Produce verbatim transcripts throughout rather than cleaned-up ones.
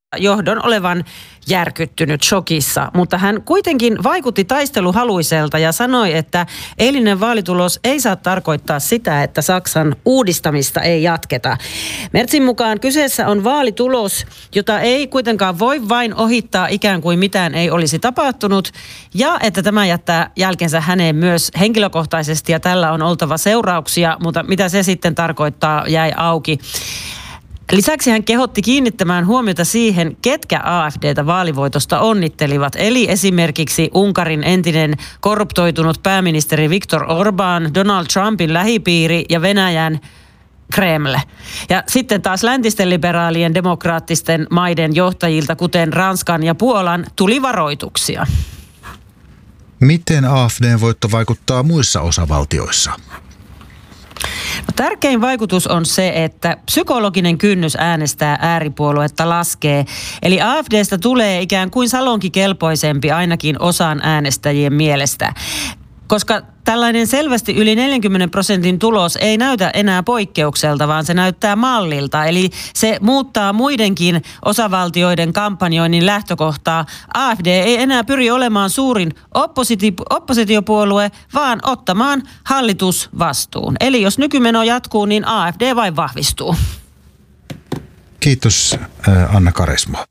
johdon olevan järkyttynyt, shokissa, mutta hän kuitenkin vaikutti taisteluhaluiselta ja sanoi, että eilinen vaalitulos ei saa tarkoittaa sitä, että Saksan uudistamista ei jatketa. Merzin mukaan kyseessä on vaalitulos, jota ei kuitenkaan voi vain ohittaa ikään kuin mitään ei olisi tapahtunut, ja että tämä jättää jälkensä häneen myös henkilökohtaisesti ja tällä on oltava seurauksia, mutta mitä se sitten tarkoittaa jäi auki. Lisäksi hän kehotti kiinnittämään huomiota siihen, ketkä A F D:tä vaalivoitosta onnittelivat. Eli esimerkiksi Unkarin entinen korruptoitunut pääministeri Viktor Orbán, Donald Trumpin lähipiiri ja Venäjän Kreml. Ja sitten taas läntisten liberaalien demokraattisten maiden johtajilta, kuten Ranskan ja Puolan, tuli varoituksia. Miten A F D:n voitto vaikuttaa muissa osavaltioissa? No, tärkein vaikutus on se, että psykologinen kynnys äänestää ääripuoluetta laskee. Eli A F D:stä tulee ikään kuin salonkikelpoisempi ainakin osan äänestäjien mielestä. Koska tällainen selvästi yli neljänkymmenen prosentin tulos ei näytä enää poikkeukselta, vaan se näyttää mallilta. Eli se muuttaa muidenkin osavaltioiden kampanjoinnin lähtökohtaa. A F D ei enää pyri olemaan suurin oppositi- oppositiopuolue, vaan ottamaan hallitusvastuun. Eli jos nykymeno jatkuu, niin A F D vain vahvistuu. Kiitos Anna Karismo.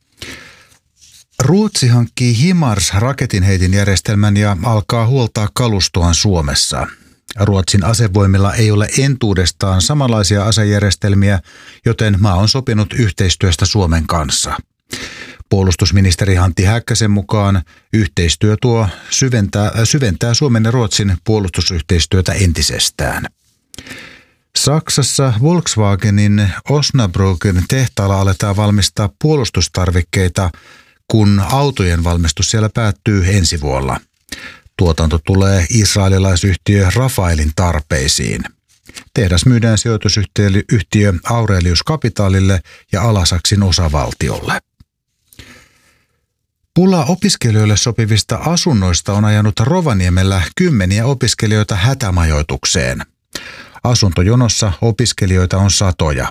Ruotsi hankkii HIMARS-raketinheitinjärjestelmän ja alkaa huoltaa kalustoaan Suomessa. Ruotsin asevoimilla ei ole entuudestaan samanlaisia asejärjestelmiä, joten maa on sopinut yhteistyöstä Suomen kanssa. Puolustusministeri Antti Häkkäsen mukaan yhteistyö tuo syventää, syventää Suomen ja Ruotsin puolustusyhteistyötä entisestään. Saksassa Volkswagenin Osnabrücken tehtaalla aletaan valmistaa puolustustarvikkeita, kun autojen valmistus siellä päättyy ensi vuonna. Tuotanto tulee israelilaisyhtiö Rafaelin tarpeisiin. Tehdas myydään sijoitusyhtiö Aurelius Capitalille ja Alasaksin osavaltiolle. Pula opiskelijoille sopivista asunnoista on ajanut Rovaniemellä kymmeniä opiskelijoita hätämajoitukseen. Asuntojonossa opiskelijoita on satoja.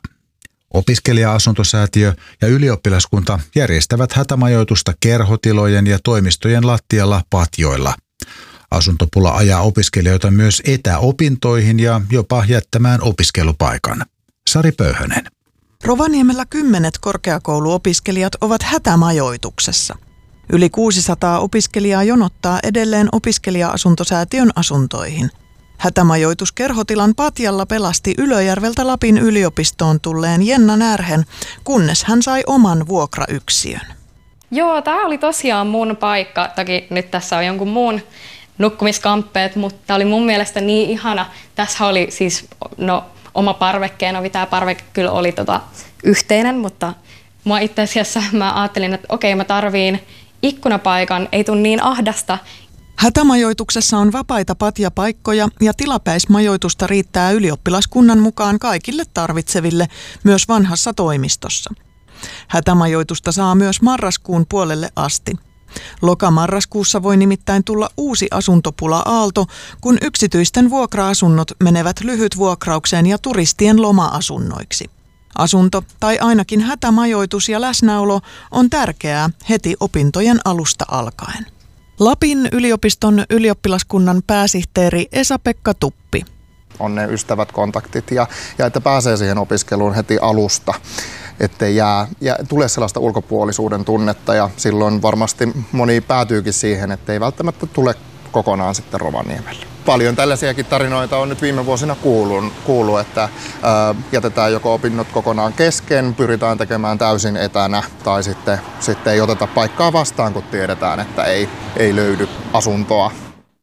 Opiskelija-asuntosäätiö ja ylioppilaskunta järjestävät hätämajoitusta kerhotilojen ja toimistojen lattialla patjoilla. Asuntopula ajaa opiskelijoita myös etäopintoihin ja jopa jättämään opiskelupaikan. Sari Pöyhönen. Rovaniemellä kymmenet korkeakouluopiskelijat ovat hätämajoituksessa. Yli kuusisataa opiskelijaa jonottaa edelleen opiskelija-asuntosäätiön asuntoihin. Hätämajoitus kerhotilan patjalla pelasti Ylöjärveltä Lapin yliopistoon tulleen Jenna Närhen, kunnes hän sai oman vuokrayksiön. Joo, tämä oli tosiaan mun paikka. Toki nyt tässä on jonkun muun nukkumiskamppeet, mutta tämä oli mun mielestä niin ihana. Tässä oli siis no, oma parvekkeena, tämä parveke kyllä oli tota, yhteinen, mutta mua itse asiassa mä ajattelin, että okei, mä tarviin ikkunapaikan, ei tule niin ahdasta. Hätämajoituksessa on vapaita patjapaikkoja ja tilapäismajoitusta riittää ylioppilaskunnan mukaan kaikille tarvitseville, myös vanhassa toimistossa. Hätämajoitusta saa myös marraskuun puolelle asti. Loka-marraskuussa voi nimittäin tulla uusi asuntopula-aalto, kun yksityisten vuokra-asunnot menevät lyhytvuokraukseen ja turistien loma-asunnoiksi. Asunto tai ainakin hätämajoitus ja läsnäolo on tärkeää heti opintojen alusta alkaen. Lapin yliopiston ylioppilaskunnan pääsihteeri Esa-Pekka Tuppi. On ne ystävät, kontaktit ja, ja että pääsee siihen opiskeluun heti alusta, ettei jää, ja tule sellaista ulkopuolisuuden tunnetta ja silloin varmasti moni päätyykin siihen, ettei välttämättä tule kokonaan sitten Rovaniemelle. Paljon tällaisiakin tarinoita on nyt viime vuosina kuullut, kuulu, että ää, jätetään joko opinnot kokonaan kesken, pyritään tekemään täysin etänä tai sitten, sitten ei oteta paikkaa vastaan, kun tiedetään, että ei, ei löydy asuntoa.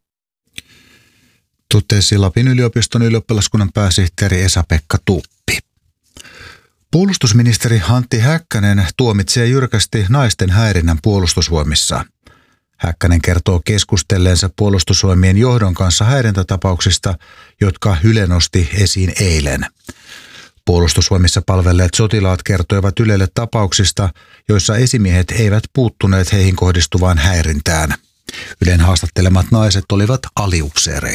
Totesi Lapin yliopiston ylioppilaskunnan pääsihteeri Esa-Pekka Tuppi. Puolustusministeri Antti Häkkänen tuomitsee jyrkästi naisten häirinnän puolustusvoimissa. Häkkänen kertoo keskustelleensa puolustusvoimien johdon kanssa häirintätapauksista, jotka Yle nosti esiin eilen. Puolustusvoimissa palvelleet sotilaat kertoivat Ylelle tapauksista, joissa esimiehet eivät puuttuneet heihin kohdistuvaan häirintään. Ylen haastattelemat naiset olivat aliupseereita.